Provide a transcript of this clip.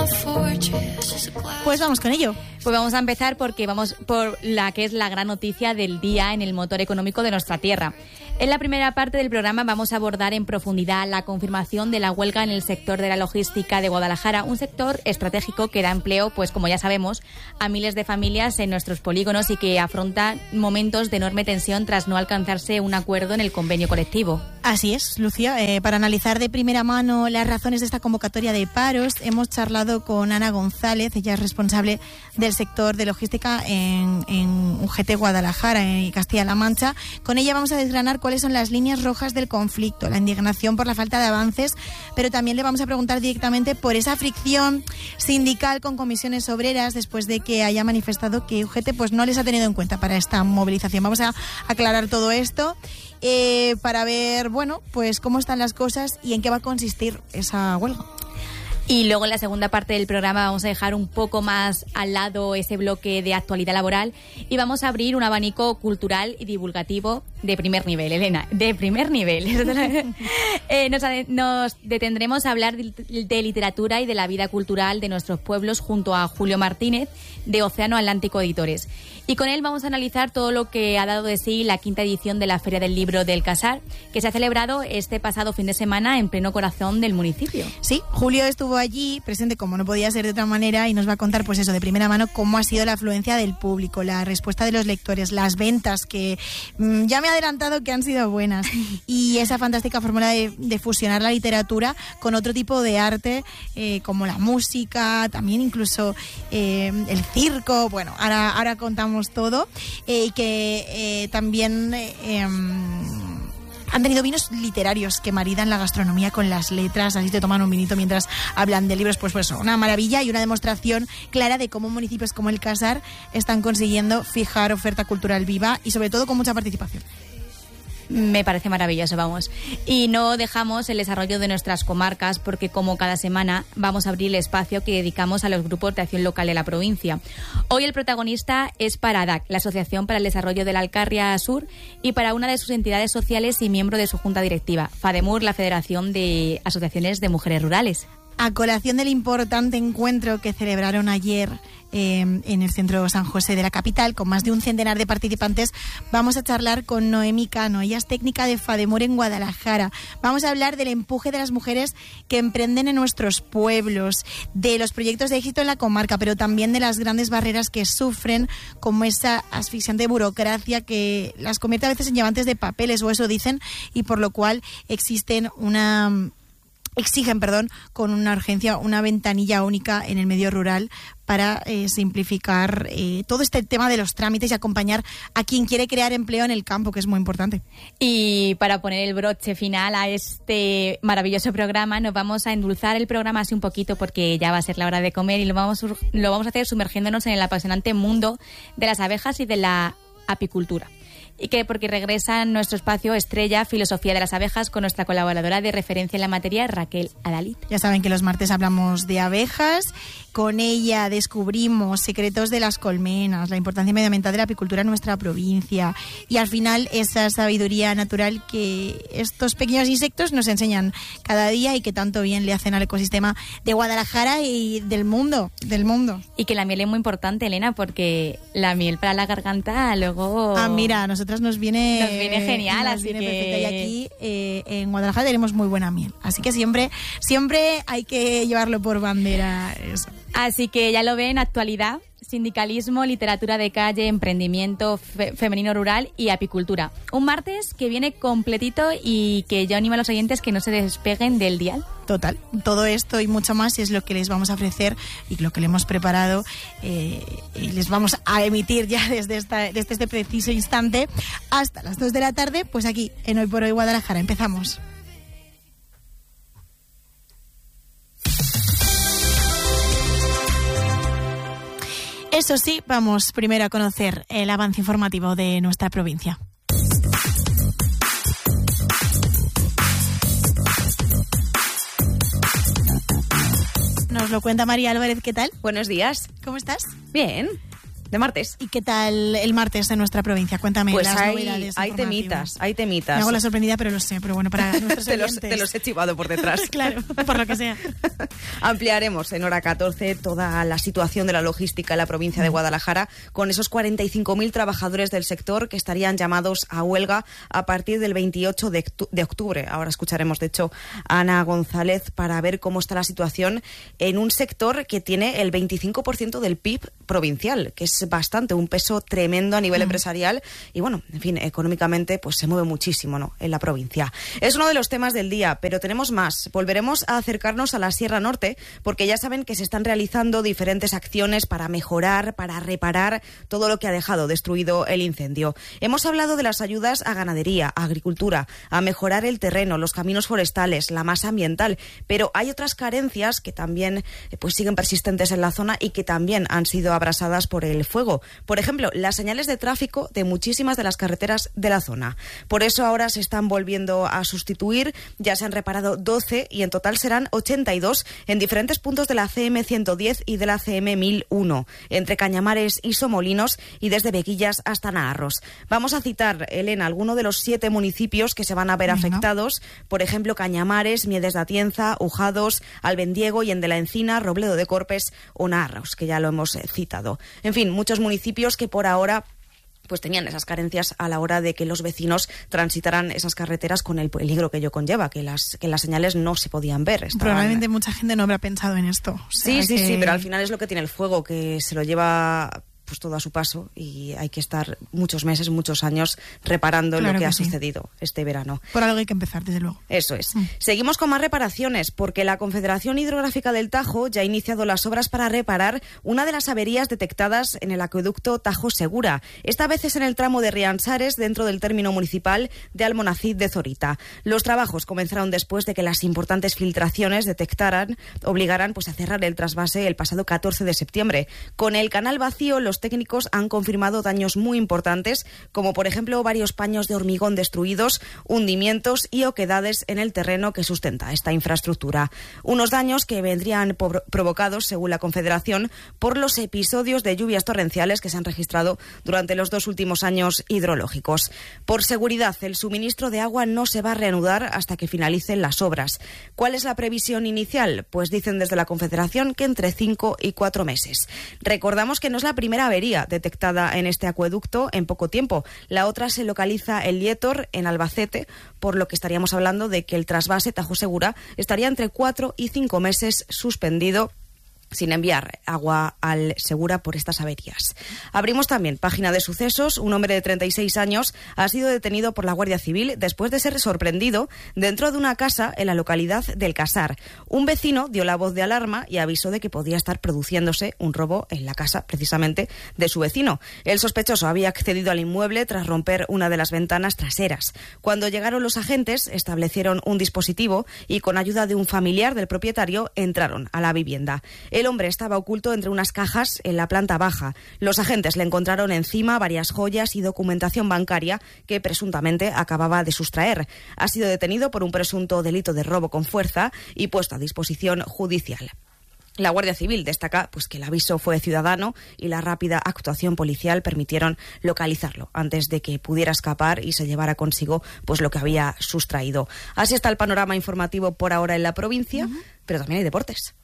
Pues vamos con ello. Pues vamos a empezar porque vamos por la que es la gran noticia del día en el motor económico de nuestra tierra. En la primera parte del programa vamos a abordar en profundidad la confirmación de la huelga en el sector de la logística de Guadalajara, un sector estratégico que da empleo, pues como ya sabemos, a miles de familias en nuestros polígonos y que afronta momentos de enorme tensión tras no alcanzarse un acuerdo en el convenio colectivo. Así es, Lucía. Para analizar de primera mano las razones de esta convocatoria de paros, hemos charlado con Ana González. Ella es responsable del sector de logística en UGT Guadalajara y Castilla-La Mancha. Con ella vamos a desgranar cuáles son las líneas rojas del conflicto, la indignación por la falta de avances, pero también le vamos a preguntar directamente por esa fricción sindical con comisiones obreras después de que haya manifestado que UGT pues no les ha tenido en cuenta para esta movilización. Vamos a aclarar todo esto para ver, bueno, pues cómo están las cosas y en qué va a consistir esa huelga. Y luego en la segunda parte del programa vamos a dejar un poco más al lado ese bloque de actualidad laboral y vamos a abrir un abanico cultural y divulgativo de primer nivel, Elena, de primer nivel. Nos detendremos a hablar de literatura y de la vida cultural de nuestros pueblos junto a Julio Martínez de Océano Atlántico Editores. Y con él vamos a analizar todo lo que ha dado de sí la quinta edición de la Feria del Libro del Casar, que se ha celebrado este pasado fin de semana en pleno corazón del municipio. Sí, Julio estuvo allí presente como no podía ser de otra manera y nos va a contar pues eso de primera mano cómo ha sido la afluencia del público, la respuesta de los lectores, las ventas que ya me he adelantado que han sido buenas y esa fantástica fórmula de fusionar la literatura con otro tipo de arte como la música, también incluso el circo. Bueno, ahora contamos todo y que también han tenido vinos literarios que maridan la gastronomía con las letras, así te toman un vinito mientras hablan de libros, pues una maravilla y una demostración clara de cómo municipios como el Casar están consiguiendo fijar oferta cultural viva y sobre todo con mucha participación. Me parece maravilloso, vamos. Y no dejamos el desarrollo de nuestras comarcas porque como cada semana vamos a abrir el espacio que dedicamos a los grupos de acción local de la provincia. Hoy el protagonista es para ADAC, la Asociación para el Desarrollo de la Alcarria Sur, y para una de sus entidades sociales y miembro de su junta directiva, FADEMUR, la Federación de Asociaciones de Mujeres Rurales. A colación del importante encuentro que celebraron ayer en el centro San José de la capital, con más de un centenar de participantes, vamos a charlar con Noemí Cano. Ella es técnica de FADEMUR en Guadalajara. Vamos a hablar del empuje de las mujeres que emprenden en nuestros pueblos, de los proyectos de éxito en la comarca, pero también de las grandes barreras que sufren, como esa asfixiante burocracia que las convierte a veces en llevantes de papeles, o eso dicen, y por lo cual exigen con una urgencia una ventanilla única en el medio rural para simplificar todo este tema de los trámites y acompañar a quien quiere crear empleo en el campo, que es muy importante. Y para poner el broche final a este maravilloso programa, nos vamos a endulzar el programa así un poquito porque ya va a ser la hora de comer y lo vamos a hacer sumergiéndonos en el apasionante mundo de las abejas y de la apicultura. Y que porque regresa en nuestro espacio estrella Filosofía de las Abejas con nuestra colaboradora de referencia en la materia, Raquel Adalid. Ya saben que los martes hablamos de abejas. Con ella descubrimos secretos de las colmenas, la importancia medioambiental de la apicultura en nuestra provincia y al final esa sabiduría natural que estos pequeños insectos nos enseñan cada día y que tanto bien le hacen al ecosistema de Guadalajara y del mundo. Y que la miel es muy importante, Elena, porque la miel para la garganta luego... Mira, a nosotras nos viene genial, nos así viene que... perfecta. Y aquí en Guadalajara tenemos muy buena miel, así que siempre hay que llevarlo por bandera eso. Así que ya lo ven, actualidad, sindicalismo, literatura de calle, emprendimiento femenino rural y apicultura. Un martes que viene completito y que yo animo a los oyentes que no se despeguen del dial. Total, todo esto y mucho más es lo que les vamos a ofrecer y lo que le hemos preparado y les vamos a emitir ya desde este preciso instante hasta las 2 de la tarde, pues aquí en Hoy por Hoy Guadalajara. Empezamos. Eso sí, vamos primero a conocer el avance informativo de nuestra provincia. Nos lo cuenta María Álvarez, ¿qué tal? Buenos días. ¿Cómo estás? Bien. de martes. ¿Y qué tal el martes en nuestra provincia? Cuéntame Pues las hay novedades. hay temitas. Me hago la sorprendida, pero lo sé. Pero bueno, para nuestros oyentes. Te los he chivado por detrás. Claro, por lo que sea. Ampliaremos en hora 14 toda la situación de la logística en la provincia de Guadalajara con esos 45.000 trabajadores del sector que estarían llamados a huelga a partir del 28 de octubre. Ahora escucharemos, de hecho, a Ana González para ver cómo está la situación en un sector que tiene el 25% del PIB provincial, que es bastante, un peso tremendo a nivel empresarial y bueno, en fin, económicamente pues se mueve muchísimo, ¿no?, en la provincia. Es uno de los temas del día, pero tenemos más. Volveremos a acercarnos a la Sierra Norte porque ya saben que se están realizando diferentes acciones para mejorar, para reparar todo lo que ha dejado destruido el incendio. Hemos hablado de las ayudas a ganadería, a agricultura, a mejorar el terreno, los caminos forestales, la masa ambiental, pero hay otras carencias que también pues siguen persistentes en la zona y que también han sido abrasadas por el fuego. Por ejemplo, las señales de tráfico de muchísimas de las carreteras de la zona. Por eso ahora se están volviendo a sustituir, ya se han reparado 12 y en total serán 82 en diferentes puntos de la CM 110 y de la CM 1001, entre Cañamares y Somolinos y desde Veguillas hasta Naharros. Vamos a citar, Elena, algunos de los 7 municipios que se van a ver afectados, por ejemplo, Cañamares, Miedes de Atienza, Ujados, Albendiego y en de la Encina, Robledo de Corpes o Naharros, que ya lo hemos citado. En fin, muchos municipios que por ahora pues tenían esas carencias a la hora de que los vecinos transitaran esas carreteras con el peligro que ello conlleva, que las señales no se podían ver. Probablemente mucha gente no habrá pensado en esto. Sí, pero al final es lo que tiene el fuego, que se lo lleva pues todo a su paso y hay que estar muchos meses, muchos años reparando lo que ha sucedido este verano. Por algo hay que empezar, desde luego. Eso es. Seguimos con más reparaciones porque la Confederación Hidrográfica del Tajo ya ha iniciado las obras para reparar una de las averías detectadas en el acueducto Tajo Segura. Esta vez es en el tramo de Riansares, dentro del término municipal de Almonacid de Zorita. Los trabajos comenzaron después de que las importantes filtraciones obligaran pues a cerrar el trasvase el pasado 14 de septiembre. Con el canal vacío, los técnicos han confirmado daños muy importantes, como por ejemplo varios paños de hormigón destruidos, hundimientos y oquedades en el terreno que sustenta esta infraestructura. Unos daños que vendrían provocados, según la Confederación, por los episodios de lluvias torrenciales que se han registrado durante los 2 últimos años hidrológicos. Por seguridad, el suministro de agua no se va a reanudar hasta que finalicen las obras. ¿Cuál es la previsión inicial? Pues dicen desde la Confederación que entre 5 y 4 meses. Recordamos que no es la primera avería detectada en este acueducto en poco tiempo. La otra se localiza en Lietor, en Albacete, por lo que estaríamos hablando de que el trasvase Tajo Segura estaría entre 4 y 5 meses suspendido sin enviar agua al Segura por estas averías. Abrimos también página de sucesos. Un hombre de 36 años ha sido detenido por la Guardia Civil después de ser sorprendido dentro de una casa en la localidad del Casar. Un vecino dio la voz de alarma y avisó de que podía estar produciéndose un robo en la casa, precisamente, de su vecino. El sospechoso había accedido al inmueble tras romper una de las ventanas traseras. Cuando llegaron los agentes, establecieron un dispositivo y con ayuda de un familiar del propietario entraron a la vivienda. El hombre estaba oculto entre unas cajas en la planta baja. Los agentes le encontraron encima varias joyas y documentación bancaria que presuntamente acababa de sustraer. Ha sido detenido por un presunto delito de robo con fuerza y puesto a disposición judicial. La Guardia Civil destaca pues que el aviso fue ciudadano y la rápida actuación policial permitieron localizarlo antes de que pudiera escapar y se llevara consigo pues lo que había sustraído. Así está el panorama informativo por ahora en la provincia, pero también hay deportes.